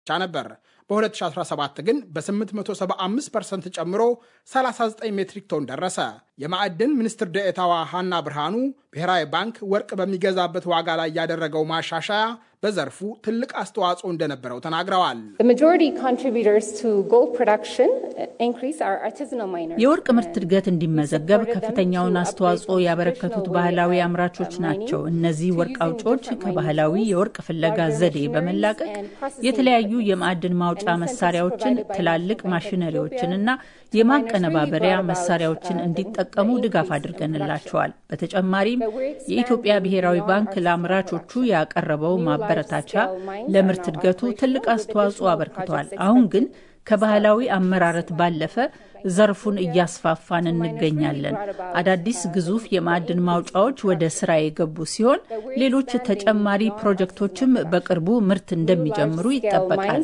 ነበር። በ2017 ግን በ875% ጨምሮ 39 ሜትሪክ ቶን ደረሰ። የማዕድን ሚኒስትር ዴኤታዋ ሃና ብርሃኑ ብሔራዊ ባንክ ወርቅ በሚገዛበት ዋጋ ላይ ያደረገው ማሻሻያ በዘርፉ ትልቅ አስተዋጽኦ እንደነበረው ተናግረዋል። የወርቅ ምርት እድገት እንዲመዘገብ ከፍተኛውን አስተዋጽኦ ያበረከቱት ባህላዊ አምራቾች ናቸው። እነዚህ ወርቅ አውጪዎች ከባህላዊ የወርቅ ፍለጋ ዘዴ በመላቀቅ የተለያዩ የማዕድን ማውጫ መሳሪያዎችን፣ ትላልቅ ማሽነሪዎችንና የማቀነባበሪያ መሳሪያዎችን እንዲጠቀሙ ድጋፍ አድርገንላቸዋል። በተጨማሪም የኢትዮጵያ ብሔራዊ ባንክ ለአምራቾቹ ያቀረበው ማበረታቻ ለምርት እድገቱ ትልቅ አስተዋጽኦ አበርክቷል። አሁን ግን ከባህላዊ አመራረት ባለፈ ዘርፉን እያስፋፋን እንገኛለን። አዳዲስ ግዙፍ የማዕድን ማውጫዎች ወደ ስራ የገቡ ሲሆን ሌሎች ተጨማሪ ፕሮጀክቶችም በቅርቡ ምርት እንደሚጀምሩ ይጠበቃል።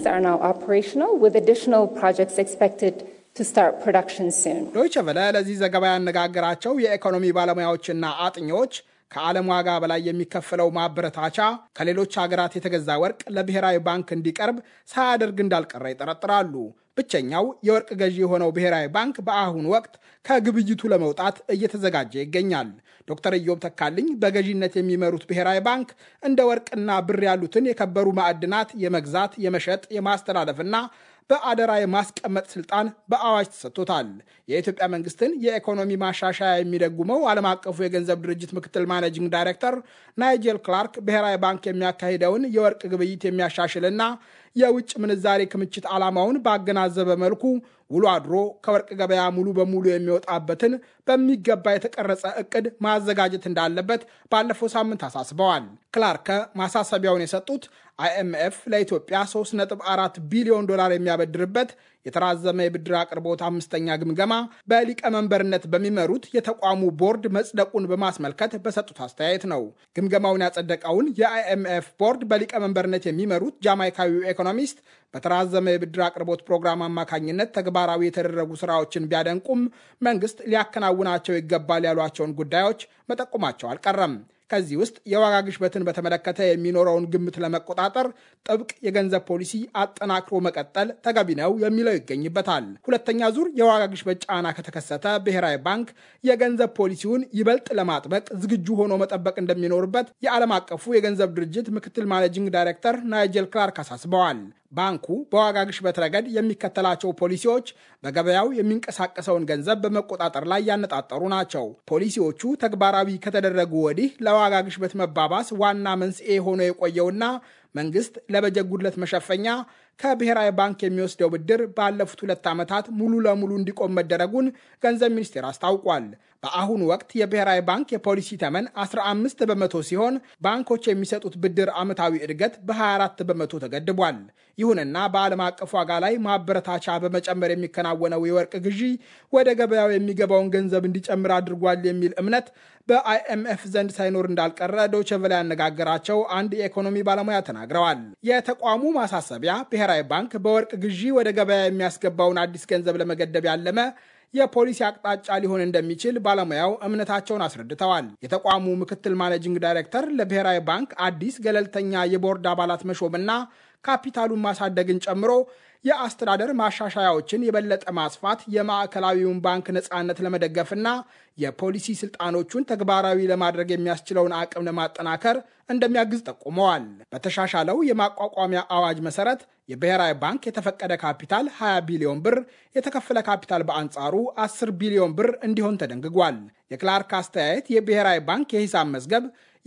ዶይቸ ቬለ ለዚህ ዘገባ ያነጋገራቸው የኢኮኖሚ ባለሙያዎችና አጥኚዎች ከዓለም ዋጋ በላይ የሚከፈለው ማበረታቻ ከሌሎች ሀገራት የተገዛ ወርቅ ለብሔራዊ ባንክ እንዲቀርብ ሳያደርግ እንዳልቀረ ይጠረጥራሉ። ብቸኛው የወርቅ ገዢ የሆነው ብሔራዊ ባንክ በአሁኑ ወቅት ከግብይቱ ለመውጣት እየተዘጋጀ ይገኛል። ዶክተር ኢዮብ ተካልኝ በገዢነት የሚመሩት ብሔራዊ ባንክ እንደ ወርቅና ብር ያሉትን የከበሩ ማዕድናት የመግዛት፣ የመሸጥ፣ የማስተላለፍና በአደራ የማስቀመጥ ስልጣን በአዋጅ ተሰጥቶታል። የኢትዮጵያ መንግስትን የኢኮኖሚ ማሻሻያ የሚደጉመው ዓለም አቀፉ የገንዘብ ድርጅት ምክትል ማኔጂንግ ዳይሬክተር ናይጄል ክላርክ ብሔራዊ ባንክ የሚያካሂደውን የወርቅ ግብይት የሚያሻሽልና የውጭ ምንዛሬ ክምችት ዓላማውን ባገናዘበ መልኩ ውሎ አድሮ ከወርቅ ገበያ ሙሉ በሙሉ የሚወጣበትን በሚገባ የተቀረጸ እቅድ ማዘጋጀት እንዳለበት ባለፈው ሳምንት አሳስበዋል። ክላርከ ማሳሰቢያውን የሰጡት IMF ለኢትዮጵያ 3.4 ቢሊዮን ዶላር የሚያበድርበት የተራዘመ የብድር አቅርቦት አምስተኛ ግምገማ በሊቀመንበርነት በሚመሩት የተቋሙ ቦርድ መጽደቁን በማስመልከት በሰጡት አስተያየት ነው። ግምገማውን ያጸደቀውን የIMF ቦርድ በሊቀመንበርነት የሚመሩት ጃማይካዊው ኢኮኖሚስት በተራዘመ የብድር አቅርቦት ፕሮግራም አማካኝነት ተግባራዊ የተደረጉ ስራዎችን ቢያደንቁም መንግስት ሊያከናውናቸው ይገባል ያሏቸውን ጉዳዮች መጠቆማቸው አልቀረም። ከዚህ ውስጥ የዋጋ ግሽበትን በተመለከተ የሚኖረውን ግምት ለመቆጣጠር ጥብቅ የገንዘብ ፖሊሲ አጠናክሮ መቀጠል ተገቢ ነው የሚለው ይገኝበታል። ሁለተኛ ዙር የዋጋ ግሽበት ጫና ከተከሰተ ብሔራዊ ባንክ የገንዘብ ፖሊሲውን ይበልጥ ለማጥበቅ ዝግጁ ሆኖ መጠበቅ እንደሚኖርበት የዓለም አቀፉ የገንዘብ ድርጅት ምክትል ማኔጂንግ ዳይሬክተር ናይጄል ክላርክ አሳስበዋል። ባንኩ በዋጋ ግሽበት ረገድ የሚከተላቸው ፖሊሲዎች በገበያው የሚንቀሳቀሰውን ገንዘብ በመቆጣጠር ላይ ያነጣጠሩ ናቸው። ፖሊሲዎቹ ተግባራዊ ከተደረጉ ወዲህ ለዋጋ ግሽበት መባባስ ዋና መንስኤ ሆኖ የቆየውና መንግስት ለበጀት ጉድለት መሸፈኛ ከብሔራዊ ባንክ የሚወስደው ብድር ባለፉት 2 ዓመታት ሙሉ ለሙሉ እንዲቆም መደረጉን ገንዘብ ሚኒስቴር አስታውቋል። በአሁኑ ወቅት የብሔራዊ ባንክ የፖሊሲ ተመን 15 በመቶ ሲሆን ባንኮች የሚሰጡት ብድር ዓመታዊ እድገት በ24 በመቶ ተገድቧል። ይሁንና በዓለም አቀፍ ዋጋ ላይ ማበረታቻ በመጨመር የሚከናወነው የወርቅ ግዢ ወደ ገበያው የሚገባውን ገንዘብ እንዲጨምር አድርጓል የሚል እምነት በIMF ዘንድ ሳይኖር እንዳልቀረ ዶይቸ ቬለ ያነጋገራቸው አንድ የኢኮኖሚ ባለሙያ ተናግረዋል። የተቋሙ ማሳሰቢያ ብሔራዊ ባንክ በወርቅ ግዢ ወደ ገበያ የሚያስገባውን አዲስ ገንዘብ ለመገደብ ያለመ የፖሊሲ አቅጣጫ ሊሆን እንደሚችል ባለሙያው እምነታቸውን አስረድተዋል። የተቋሙ ምክትል ማኔጂንግ ዳይሬክተር ለብሔራዊ ባንክ አዲስ ገለልተኛ የቦርድ አባላት መሾምና ካፒታሉን ማሳደግን ጨምሮ የአስተዳደር ማሻሻያዎችን የበለጠ ማስፋት የማዕከላዊውን ባንክ ነፃነት ለመደገፍና የፖሊሲ ስልጣኖቹን ተግባራዊ ለማድረግ የሚያስችለውን አቅም ለማጠናከር እንደሚያግዝ ጠቁመዋል። በተሻሻለው የማቋቋሚያ አዋጅ መሰረት የብሔራዊ ባንክ የተፈቀደ ካፒታል 20 ቢሊዮን ብር፣ የተከፈለ ካፒታል በአንጻሩ 10 ቢሊዮን ብር እንዲሆን ተደንግጓል። የክላርክ አስተያየት የብሔራዊ ባንክ የሂሳብ መዝገብ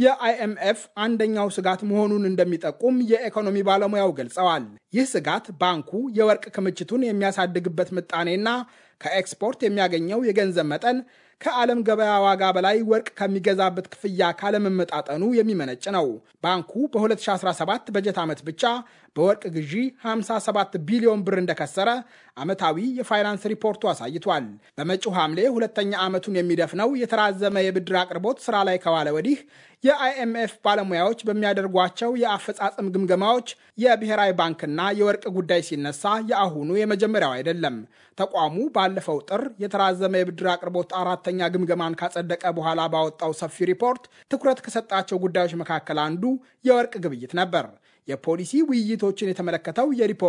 የIMF አንደኛው ስጋት መሆኑን እንደሚጠቁም የኢኮኖሚ ባለሙያው ገልጸዋል። ይህ ስጋት ባንኩ የወርቅ ክምችቱን የሚያሳድግበት ምጣኔና ከኤክስፖርት የሚያገኘው የገንዘብ መጠን ከዓለም ገበያ ዋጋ በላይ ወርቅ ከሚገዛበት ክፍያ ካለመመጣጠኑ የሚመነጭ ነው። ባንኩ በ2017 በጀት ዓመት ብቻ በወርቅ ግዢ 57 ቢሊዮን ብር እንደከሰረ ዓመታዊ የፋይናንስ ሪፖርቱ አሳይቷል። በመጪው ሐምሌ ሁለተኛ ዓመቱን የሚደፍነው የተራዘመ የብድር አቅርቦት ስራ ላይ ከዋለ ወዲህ የIMF ባለሙያዎች በሚያደርጓቸው የአፈጻጸም ግምገማዎች የብሔራዊ ባንክና የወርቅ ጉዳይ ሲነሳ የአሁኑ የመጀመሪያው አይደለም። ተቋሙ ባለፈው ጥር የተራዘመ የብድር አቅርቦት 4ኛ ግምገማን ካጸደቀ በኋላ ባወጣው ሰፊ ሪፖርት ትኩረት ከሰጣቸው ጉዳዮች መካከል አንዱ የወርቅ ግብይት ነበር። የፖሊሲ ውይይቶችን የተመለከተው የሪፖርት